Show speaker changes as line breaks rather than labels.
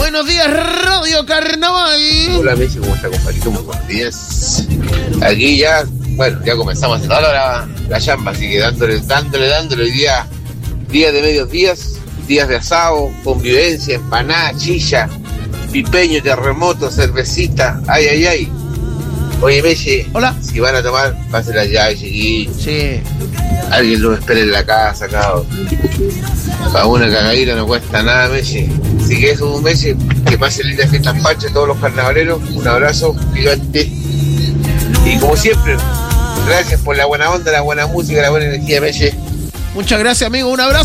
Buenos días, Radio Carnaval.
Hola, Messi, ¿cómo está, compadrito? Muy buenos días. Aquí ya, bueno, ya comenzamos a hacer toda la chamba, así que dándole. Hoy día de medios días de asado, convivencia, empanada, chilla, pipeño, terremoto, cervecita, ay. Oye, Messi,
hola.
Si van a tomar, pásenla ya, chiquillos.
Sí.
Alguien los espera en la casa, cabrón. Para una cagadita no cuesta nada, Messi. Así que eso, Messi, que pasen lindas fiestas paches todos los carnavaleros. Un abrazo gigante. Y como siempre, gracias por la buena onda, la buena música, la buena energía, Messi.
Muchas gracias, amigo. Un abrazo.